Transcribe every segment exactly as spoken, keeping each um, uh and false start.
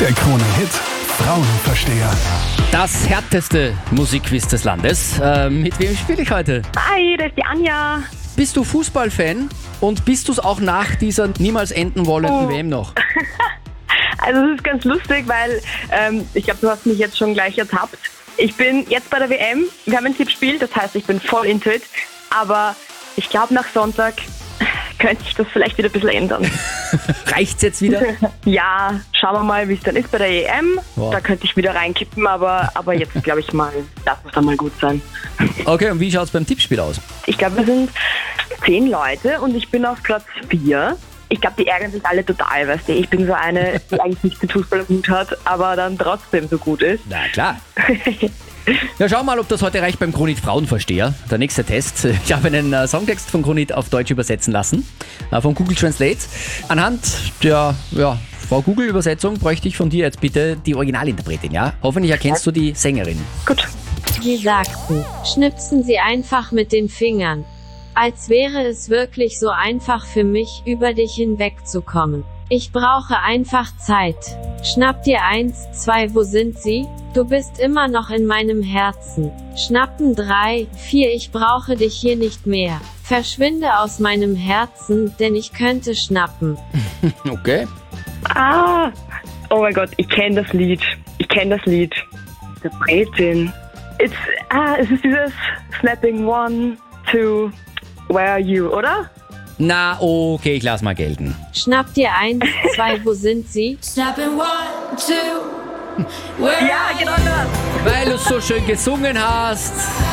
Der Krone-Hit Frauenversteher. Das härteste Musikquiz des Landes. Äh, mit wem spiele ich heute? Hi, das ist die Anja. Bist du Fußballfan und bist du es auch nach dieser niemals enden wollenden Oh. W M noch? Also es ist ganz lustig, weil ähm, ich glaube, du hast mich jetzt schon gleich ertappt. Ich bin jetzt bei der W M, wir haben ein Tippspiel, das heißt, ich bin voll into it. Aber ich glaube, nach Sonntag könnte sich das vielleicht wieder ein bisschen ändern. Reicht's jetzt wieder? Ja, schauen wir mal, wie es dann ist bei der E M. Wow. Da könnte ich wieder reinkippen, aber, aber jetzt glaube ich mal, lass es dann mal gut sein. Okay, und wie schaut's beim Tippspiel aus? Ich glaube, wir sind zehn Leute und ich bin auf Platz vier. Ich glaube, die ärgern sich alle total, weißt du. Ich bin so eine, die eigentlich nichts mit Fußball am Hut hat, aber dann trotzdem so gut ist. Na klar. Ja, schau mal, ob das heute reicht beim Kronit Frauenversteher. Der nächste Test. Ich habe einen äh, Songtext von Kronit auf Deutsch übersetzen lassen, äh, von Google Translate. Anhand der ja, Frau Google-Übersetzung bräuchte ich von dir jetzt bitte die Originalinterpretin, ja? Hoffentlich erkennst du die Sängerin. Gut. Die sagten, schnipsen Sie einfach mit den Fingern. Als wäre es wirklich so einfach für mich, über dich hinwegzukommen. Ich brauche einfach Zeit. Schnapp dir eins, zwei, wo sind sie? Du bist immer noch in meinem Herzen. Schnappen drei, vier, ich brauche dich hier nicht mehr. Verschwinde aus meinem Herzen, denn ich könnte schnappen. Okay. Ah, oh mein Gott, ich kenne das Lied. Ich kenne das Lied. Interpretin. It's, ah, es ist dieses Snapping One, Two, Where are you, oder? Na, okay, ich lass mal gelten. Schnapp dir eins, zwei, wo sind sie? Snapping one, two. Where Ja, genau das. Weil du so schön gesungen hast.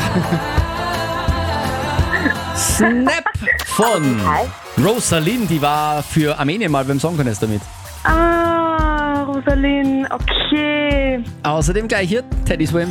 Snap von Rosalind, die war für Armenien mal beim Song Contest damit. Ah, Rosalind, okay. Außerdem gleich hier Teddy Swim.